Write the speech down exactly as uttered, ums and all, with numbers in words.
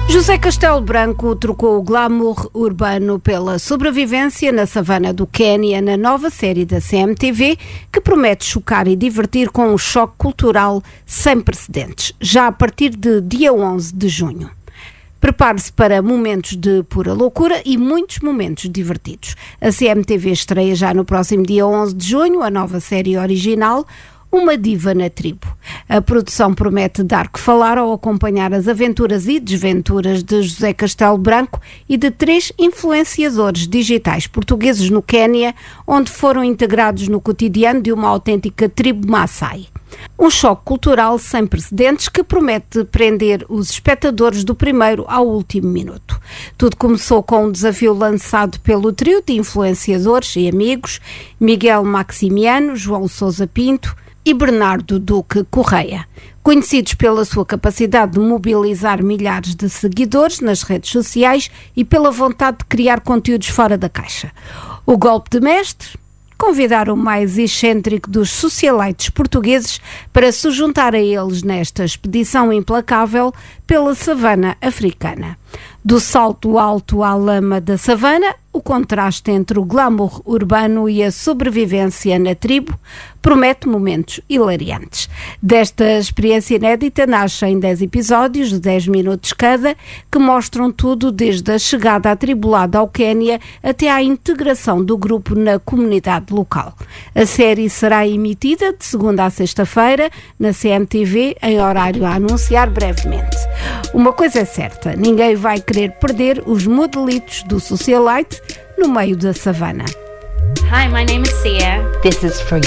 José Castelo Branco trocou o glamour urbano pela sobrevivência na savana do Quénia na nova série da C M T V, que promete chocar e divertir com um choque cultural sem precedentes, já a partir de dia onze de junho. Prepare-se para momentos de pura loucura e muitos momentos divertidos. A C M T V estreia já no próximo dia onze de junho a nova série original, Uma Diva na Tribo. A produção promete dar que falar ao acompanhar as aventuras e desventuras de José Castelo Branco e de três influenciadores digitais portugueses no Quénia, onde foram integrados no cotidiano de uma autêntica tribo Maasai. Um choque cultural sem precedentes que promete prender os espectadores do primeiro ao último minuto. Tudo começou com um desafio lançado pelo trio de influenciadores e amigos Miguel Maximiano, João Sousa Pinto e Bernardo Duque Correia, conhecidos pela sua capacidade de mobilizar milhares de seguidores nas redes sociais e pela vontade de criar conteúdos fora da caixa. O golpe de mestre? Convidar o mais excêntrico dos socialites portugueses para se juntar a eles nesta expedição implacável pela savana africana. Do salto alto à lama da savana, o contraste entre o glamour urbano e a sobrevivência na tribo promete momentos hilariantes. Desta experiência inédita nascem dez episódios de dez minutos cada, que mostram tudo desde a chegada atribulada ao Quénia até à integração do grupo na comunidade local. A série será emitida de segunda a sexta-feira na C M T V, em horário a anunciar brevemente. Uma coisa é certa, ninguém vai querer perder os modelitos do socialite no meio da savana. Hi, my name is Sia. This is for